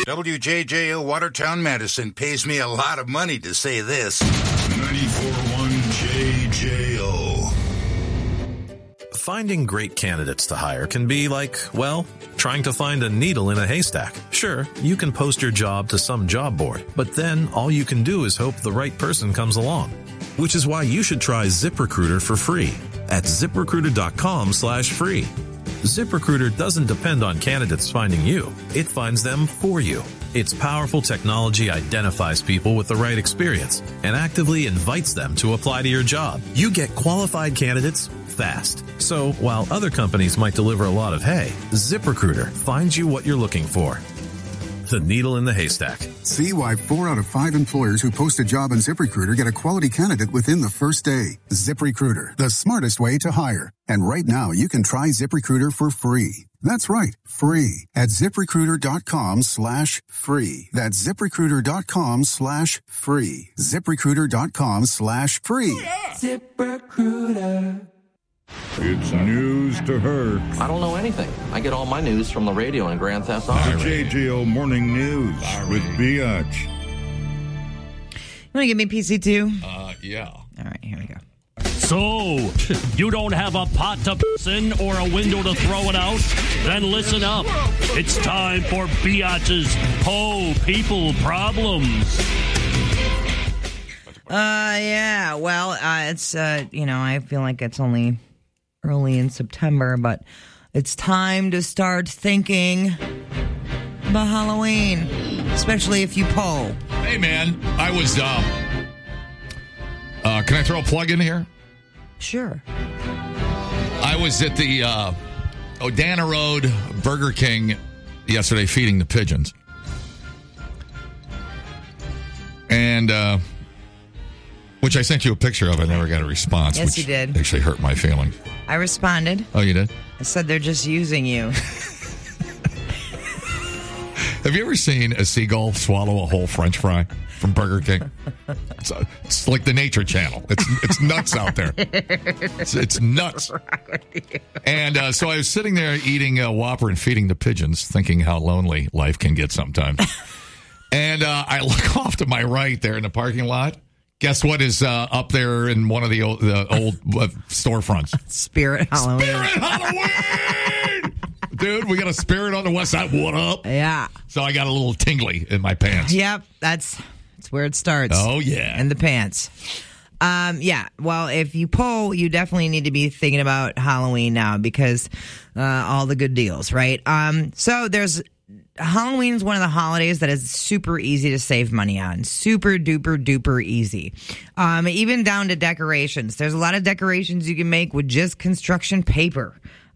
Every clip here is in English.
WJJO Watertown, Madison pays me a lot of money to say this. 94.1 JJO. Finding great candidates to hire can be like, well, trying to find a needle in a haystack. Sure, you can post your job to some job board, but then all you can do is hope the right person comes along. Which is why you should try ZipRecruiter for free at ZipRecruiter.com/free. ZipRecruiter doesn't depend on candidates finding you. It finds them for you. Its powerful technology identifies people with the right experience and actively invites them to apply to your job. You get qualified candidates fast. So while other companies might deliver a lot of hay, ZipRecruiter finds you what you're looking for. The needle in the haystack. See why 4 out of 5 employers who post a job on ZipRecruiter get a quality candidate within the first day. ZipRecruiter, the smartest way to hire. And right now, you can try ZipRecruiter for free. That's right, free at ZipRecruiter.com/free. That's ZipRecruiter.com/free. ZipRecruiter.com/free. ZipRecruiter. It's news to her. I don't know anything. I get all my news from the radio and Grand Theft Auto. The JJO Morning News with Biatch. You want to give me PC2? Yeah. All right, here we go. So, you don't have a pot to piss in or a window to throw it out? Then listen up. It's time for Biatch's People Problems. Yeah, well, it's, I feel like it's only early in September, but it's time to start thinking about Halloween, especially if you poll. Hey, man, I was, can I throw a plug in here? Sure. I was at the Odana Road Burger King yesterday feeding the pigeons. And, which I sent you a picture of. I never got a response. Yes, which you did. Actually hurt my feelings. I responded. Oh, you did? I said they're just using you. Have you ever seen a seagull swallow a whole French fry from Burger King? It's like the Nature Channel. It's nuts out there. It's nuts. And so I was sitting there eating a Whopper and feeding the pigeons, thinking how lonely life can get sometimes. And I look off to my right there in the parking lot. Guess what is up there in one of the old storefronts? Spirit Halloween. Spirit Halloween! Dude, we got a spirit on the west side. What up? Yeah. So I got a little tingly in my pants. Yep, that's where it starts. Oh, yeah. In the pants. Yeah, well, if you poll, you definitely need to be thinking about Halloween now because all the good deals, right? So Halloween is one of the holidays that is super easy to save money on. Super duper duper easy. Even down to decorations. There's a lot of decorations you can make with just construction paper.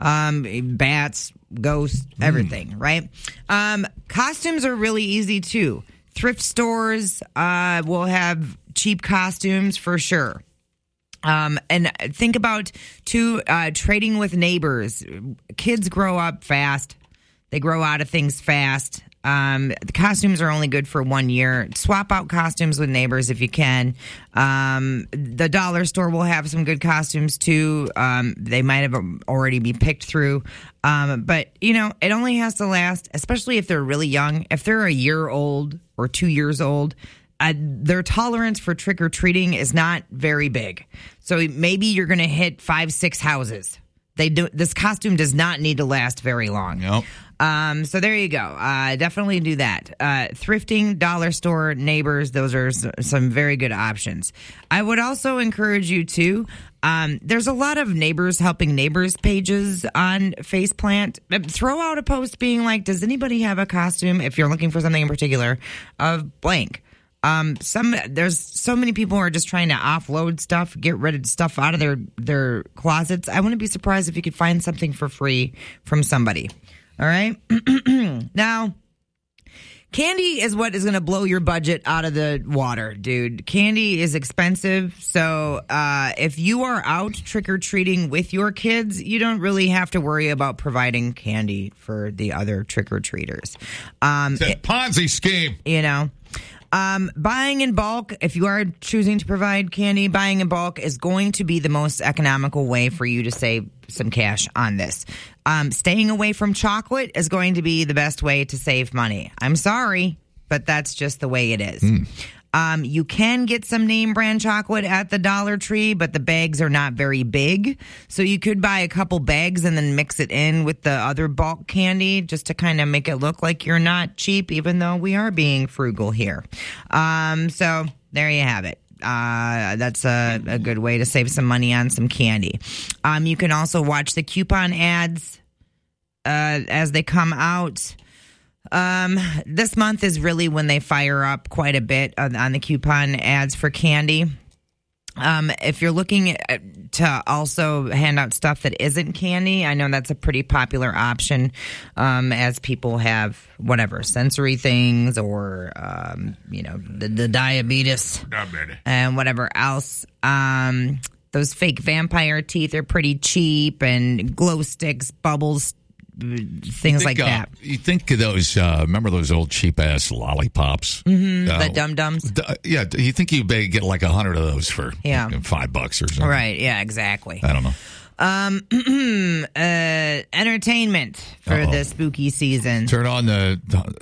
Bats, ghosts, everything, right? Costumes are really easy too. Thrift stores will have cheap costumes for sure. And think about trading with neighbors. Kids grow up fast. They grow out of things fast. The costumes are only good for 1 year. Swap out costumes with neighbors if you can. The dollar store will have some good costumes too. They might have already be picked through. But, it only has to last, especially if they're really young. If they're a year old or 2 years old, their tolerance for trick-or-treating is not very big. So maybe you're going to hit 5-6 houses. This costume does not need to last very long. Nope. So there you go. Definitely do that. Thrifting, dollar store, neighbors, those are some very good options. I would also encourage you to, there's a lot of neighbors helping neighbors pages on Faceplant. Throw out a post being like, does anybody have a costume, if you're looking for something in particular, of blank? There's so many people who are just trying to offload stuff, get rid of stuff out of their closets. I wouldn't be surprised if you could find something for free from somebody. All right. Now, candy is what is going to blow your budget out of the water, dude. Candy is expensive. So if you are out trick-or-treating with your kids, you don't really have to worry about providing candy for the other trick-or-treaters. It's a Ponzi scheme. Buying in bulk, if you are choosing to provide candy, buying in bulk is going to be the most economical way for you to some cash on this. Staying away from chocolate is going to be the best way to save money. I'm sorry, but that's just the way it is. You can get some name brand chocolate at the Dollar Tree, but the bags are not very big. So you could buy a couple bags and then mix it in with the other bulk candy just to kind of make it look like you're not cheap, even though we are being frugal here. So there you have it. That's a good way to save some money on some candy. You can also watch the coupon ads as they come out. This month is really when they fire up quite a bit on the coupon ads for candy. If you're looking to also hand out stuff that isn't candy, I know that's a pretty popular option as people have whatever sensory things or the diabetes and whatever else. Those fake vampire teeth are pretty cheap, and glow sticks, bubbles, things like that. You think of those, remember those old cheap-ass lollipops? The Dum-Dums? Yeah, you think you may get like 100 of those for $5 or something. Right, yeah, exactly. I don't know. Entertainment for the spooky season. Turn on a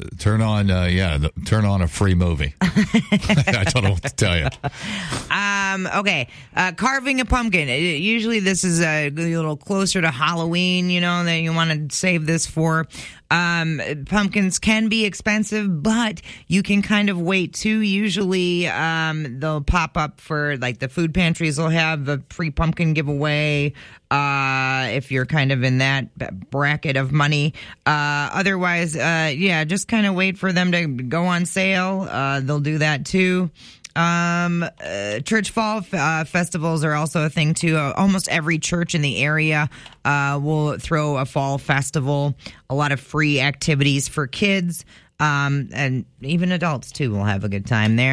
free movie. I don't know what to tell you. Okay. Carving a pumpkin. Usually this is a little closer to Halloween, that you want to save this for. Pumpkins can be expensive, but you can kind of wait too. Usually, they'll pop up for like the food pantries will have a free pumpkin giveaway. If you're kind of in that bracket of money. Otherwise, just kind of wait for them to go on sale. They'll do that too. Church fall festivals are also a thing too. Almost every church in the area will throw a fall festival. A lot of free activities for kids, and even adults too will have a good time there.